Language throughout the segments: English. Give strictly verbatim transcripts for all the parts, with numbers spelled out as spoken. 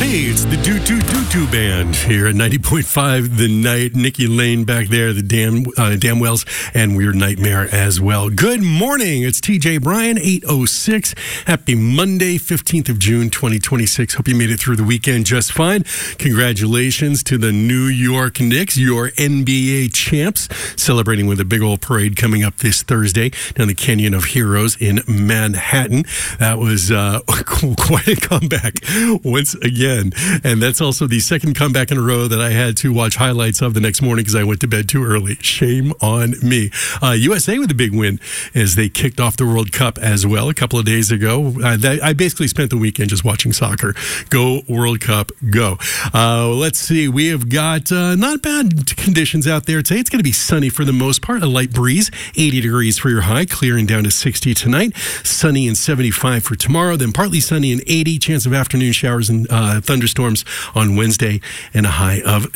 Hey, it's the Do Do Do Do Band here at ninety point five The Night. Nikki Lane back there, the Dam, uh, Damwells, and Weird Nightmare as well. Good morning. It's T J Bryan, eight oh six. Happy Monday, fifteenth of June, twenty twenty-six. Hope you made it through the weekend just fine. Congratulations to the New York Knicks, your N B A champs, celebrating with a big old parade coming up this Thursday down the Canyon of Heroes in Manhattan. That was uh, quite a comeback once again. And that's also the second comeback in a row that I had to watch highlights of the next morning because I went to bed too early. Shame on me. Uh, U S A with a big win as they kicked off the World Cup as well a couple of days ago. Uh, that, I basically spent the weekend just watching soccer. Go World Cup, go. Uh, let's see. We have got uh, not bad conditions out there today. It's going to be sunny for the most part. A light breeze, eighty degrees for your high, clearing down to sixty tonight. Sunny and seventy-five for tomorrow. Then partly sunny and eighty. Chance of afternoon showers and uh, thunderstorms on Wednesday and a high of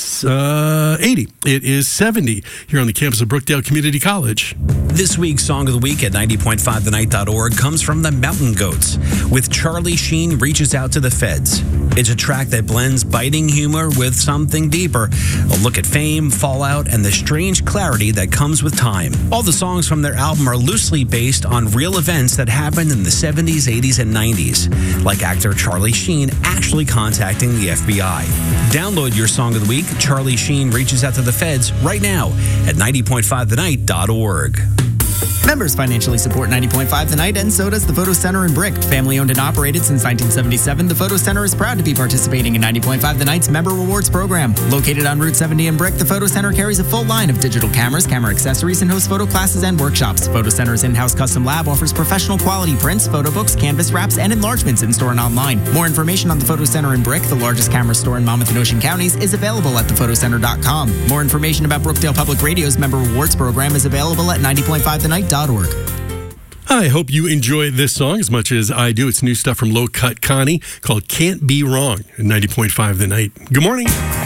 uh, eighty. It is seventy here on the campus of Brookdale Community College. This week's Song of the Week at ninety point five the night dot org comes from the Mountain Goats with Charlie Sheen Reaches Out to the Feds. It's a track that blends biting humor with something deeper, a look at fame, fallout, and the strange clarity that comes with time. All the songs from their album are loosely based on real events that happened in the seventies, eighties, and nineties, like actor Charlie Sheen actually contacting the F B I. Download your Song of the Week, Charlie Sheen Reaches Out to the Feds, right now at ninety point five the night dot org. Members financially support ninety point five The Night, and so does the Photo Center in Brick. Family owned and operated since nineteen seventy-seven, the Photo Center is proud to be participating in ninety point five The Night's Member Rewards program. Located on Route seventy in Brick, the Photo Center carries a full line of digital cameras, camera accessories, and hosts photo classes and workshops. Photo Center's in-house custom lab offers professional quality prints, photo books, canvas wraps, and enlargements in-store and online. More information on the Photo Center in Brick, the largest camera store in Monmouth and Ocean counties, is available at the photo center dot com. More information about Brookdale Public Radio's Member Rewards program is available at ninety point five the night dot org. I hope you enjoy this song as much as I do. It's new stuff from Low Cut Connie called Can't Be Wrong at ninety point five The Night. Good morning.